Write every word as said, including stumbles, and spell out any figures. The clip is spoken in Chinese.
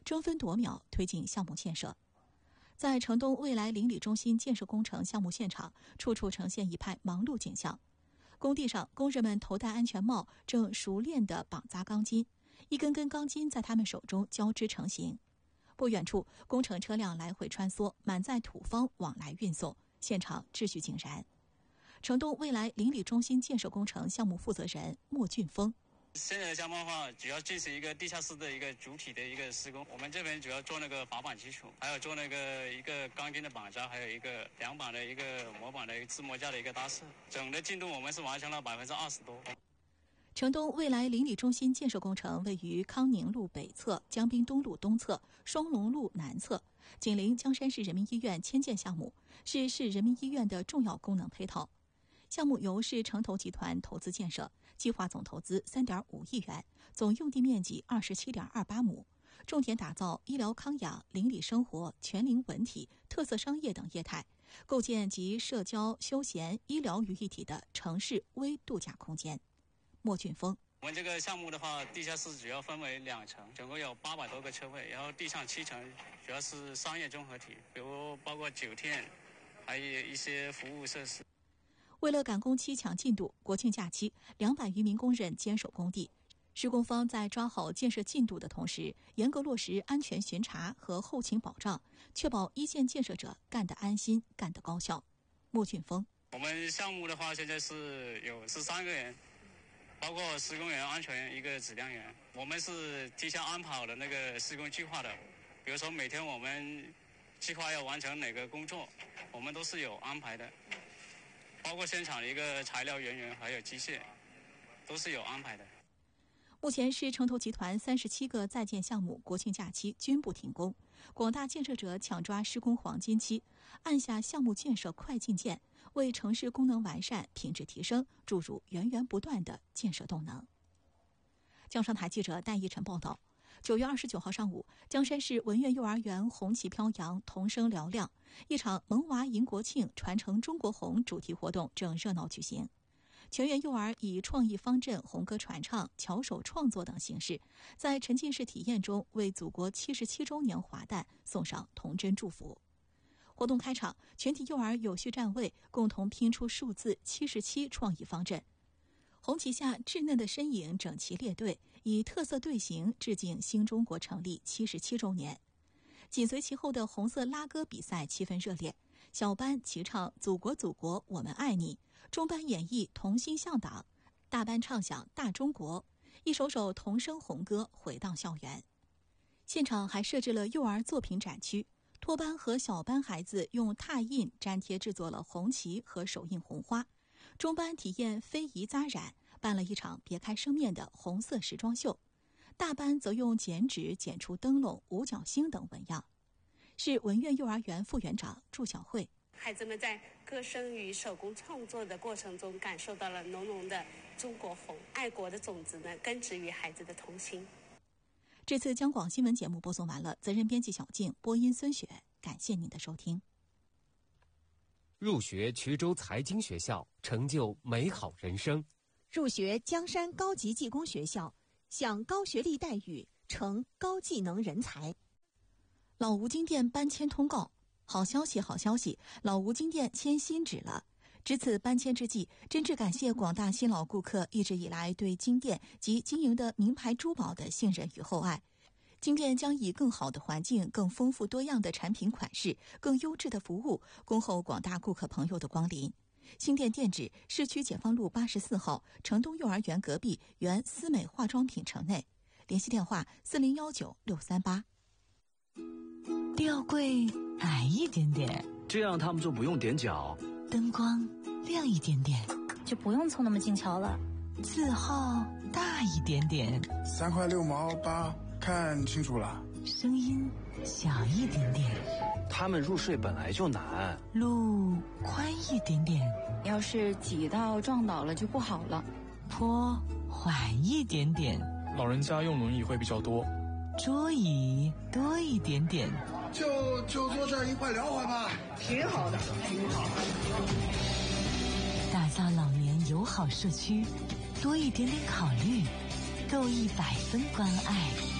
争分夺秒推进项目建设。在城东未来邻里中心建设工程项目现场，处处呈现一派忙碌景象。工地上，工人们头戴安全帽，正熟练地绑扎钢筋，一根根钢筋在他们手中交织成型。不远处，工程车辆来回穿梭，满载土方往来运送，现场秩序井然。城东未来邻里中心建设工程项目负责人莫俊峰： 现在的项目的话，主要进行一个地下室的一个主体的一个施工。我们这边主要做那个砝板基础，还有做那个一个钢筋的绑扎，还有一个梁板的一个模板的一个自模架的一个搭设。整的进度我们是完成了百分之二十多。 城东未来邻里中心建设工程位于康宁路北侧、江滨东路东侧、双龙路南侧，紧邻江山市人民医院迁建项目，是市人民医院的重要功能配套。项目由市城投集团投资建设，计划总投资 三点五亿元，总用地面积 二十七点二八亩，重点打造医疗康养、邻里生活、全龄文体、特色商业等业态，构建集社交、休闲、医疗于一体的城市微度假空间。莫俊峰： 我们这个项目的话，地下室主要分为两层，总共有八百多个车位，然后地上七层主要是商业综合体，比如包括酒店，还有一些服务设施。 为了赶工期抢进度，国庆假期两百余名工人坚守工地。施工方在抓好建设进度的同时，严格落实安全巡查和后勤保障，确保一线建设者干得安心、干得高效。莫俊峰： 我们项目的话，现在是有十三个人，包括施工员、安全员、一个质量员。我们是提前安排好的那个施工计划的，比如说每天我们计划要完成哪个工作，我们都是有安排的。包括现场的一个材料人员还有机械，都是有安排的。 目前市城投集团三十七个在建项目国庆假期均不停工，广大建设者抢抓施工黄金期，按下项目建设快进键，为城市功能完善、品质提升注入源源不断的建设动能。江商台记者戴一晨报道。九月二十九号上午，江山市文苑幼儿园红旗飘扬，童声嘹亮，一场萌娃迎国庆、传承中国红主题活动正热闹举行。全园幼儿以创意方阵、红歌传唱、巧手创作等形式，在沉浸式体验中为祖国七十七周年华诞送上童真祝福。活动开场，全体幼儿有序站位，共同拼出数字七十七创意方阵。红旗下稚嫩的身影整齐列队，以特色队形致敬新中国成立七十七周年。紧随其后的红色拉歌比赛气氛热烈，小班齐唱祖国祖国我们爱你，中班演绎同心向党，大班唱响大中国，一首首童声红歌回荡校园。现场还设置了幼儿作品展区，托班和小班孩子用拓印粘贴制作了红旗和手印红花，中班体验非遗扎染，办了一场别开生面的红色时装秀，大班则用剪纸剪出灯笼、五角星等纹样。是文苑幼儿园副园长祝小慧： 孩子们在歌声与手工创作的过程中，感受到了浓浓的中国红，爱国的种子呢根植于孩子的童心。 这次江广新闻节目播送完了，责任编辑小静，播音孙雪，感谢您的收听。 入学衢州财经学校，成就美好人生； 入学江山高级技工学校，享高学历待遇，成高技能人才。 老吴金店搬迁通告，好消息好消息，老吴金店迁新址了。值此搬迁之际，真挚感谢广大新老顾客一直以来对金店及经营的名牌珠宝的信任与厚爱。金店将以更好的环境、更丰富多样的产品款式、更优质的服务，恭候广大顾客朋友的光临。新店店址：市区解放路八十四号城东幼儿园隔壁原思美化妆品城内。联系电话：四零幺九六三八。 吊柜矮一点点， 这样他们就不用踮脚。 灯光亮一点点， 就不用凑那么近瞧了。 字号大一点点， 三块六毛八，看清楚了。 声音小一点点， 他们入睡本来就难。 路宽一点点， 要是挤到撞倒了就不好了。 坡缓一点点， 老人家用轮椅会比较多。 桌椅多一点点， 就就坐这儿一块聊会吧，挺好的，挺好。 打造老年友好社区，多一点点考虑，够一百分关爱。